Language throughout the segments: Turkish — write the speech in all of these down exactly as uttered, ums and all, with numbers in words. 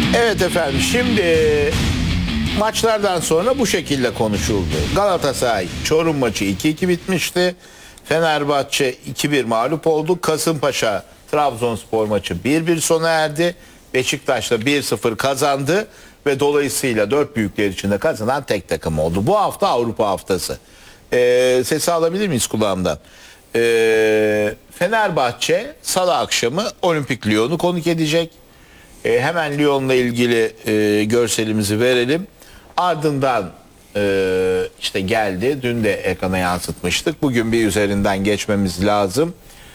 Evet efendim, şimdi maçlardan sonra bu şekilde konuşuldu. Galatasaray Çorum maçı iki iki bitmişti. Fenerbahçe iki bir mağlup oldu. Kasımpaşa Trabzonspor maçı bir bir sona erdi. Beşiktaş da bir sıfır kazandı ve dolayısıyla dört büyükler içinde kazanan tek takım oldu. Bu hafta Avrupa haftası. Ee, sesi alabilir miyiz kulağımdan? Ee, Fenerbahçe Salı akşamı Olimpik Lyon'u konuk edecek. E, hemen Lyon'la ilgili e, görselimizi verelim. Ardından e, işte geldi. Dün de ekrana yansıtmıştık. Bugün bir üzerinden geçmemiz lazım.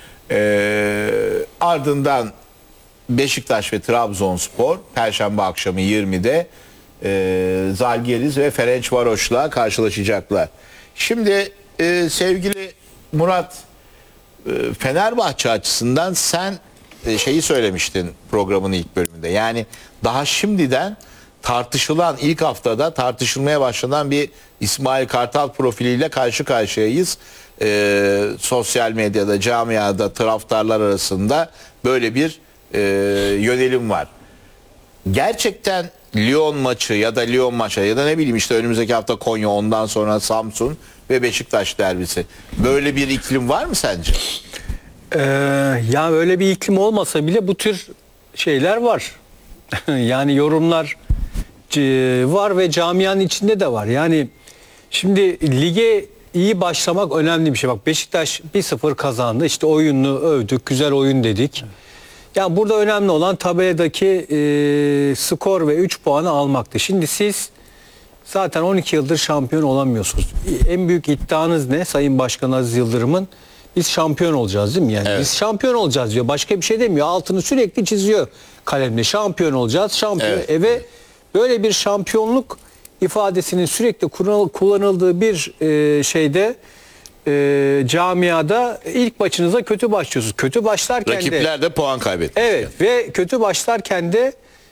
E, ardından Beşiktaş ve Trabzonspor Perşembe akşamı yirmide e, Zalgiris ve Ferencvaros'la karşılaşacaklar. Şimdi e, sevgili Murat, e, Fenerbahçe açısından sen şeyi söylemiştin programın ilk bölümünde. Yani daha şimdiden tartışılan, ilk haftada tartışılmaya başlanan bir İsmail Kartal profiliyle karşı karşıyayız. Ee, sosyal medyada, camiada, taraftarlar arasında böyle bir e, yönelim var. Gerçekten Lyon maçı ya da Lyon maçı ya da ne bileyim işte önümüzdeki hafta Konya, ondan sonra Samsun ve Beşiktaş derbisi. Böyle bir iklim var mı sence? Ee, ya öyle bir iklim olmasa bile bu tür şeyler var. Yani yorumlar var ve camianın içinde de var. Yani şimdi lige iyi başlamak önemli bir şey. Bak, Beşiktaş bir sıfır kazandı. İşte oyununu övdük, güzel oyun dedik. Yani burada önemli olan tabeladaki e, skor ve üç puanı almaktı. Şimdi siz zaten on iki yıldır şampiyon olamıyorsunuz. En büyük iddianız ne Sayın Başkan Aziz Yıldırım'ın? Biz şampiyon olacağız değil mi? Yani evet. Biz şampiyon olacağız diyor. Başka bir şey demiyor. Altını sürekli çiziyor kalemle. Şampiyon olacağız. Şampiyon. Evet. E ve böyle bir şampiyonluk ifadesinin sürekli kullanıldığı bir e, şeyde e, camiada ilk maçınıza kötü başlıyorsunuz. Kötü başlarken de rakipler de puan kaybetti. Evet ve kötü başlarken de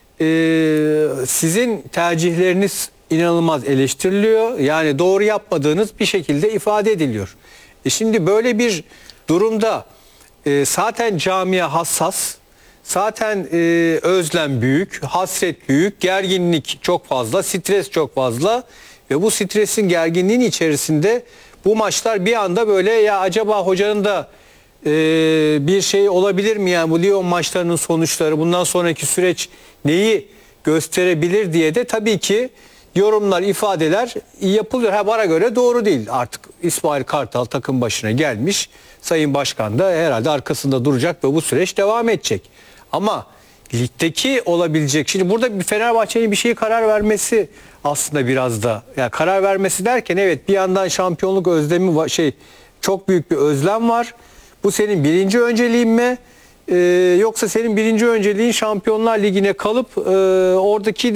e, sizin tercihleriniz inanılmaz eleştiriliyor. Yani doğru yapmadığınız bir şekilde ifade ediliyor. E şimdi böyle bir durumda e, zaten camia hassas, zaten e, özlem büyük, hasret büyük, gerginlik çok fazla, stres çok fazla ve bu stresin, gerginliğin içerisinde bu maçlar bir anda böyle, ya acaba hocanın da e, bir şey olabilir mi, yani bu Lyon maçlarının sonuçları, bundan sonraki süreç neyi gösterebilir diye de tabii ki yorumlar, ifadeler yapılıyor. Ha, bana göre doğru değil. Artık İsmail Kartal takım başına gelmiş. Sayın Başkan da herhalde arkasında duracak ve bu süreç devam edecek. Ama ligdeki olabilecek, şimdi burada bir Fenerbahçe'nin bir şeye karar vermesi aslında biraz da, yani karar vermesi derken evet, bir yandan şampiyonluk özlemi var, şey, çok büyük bir özlem var. Bu senin birinci önceliğin mi? Ee, yoksa senin birinci önceliğin Şampiyonlar Ligi'ne kalıp e, oradaki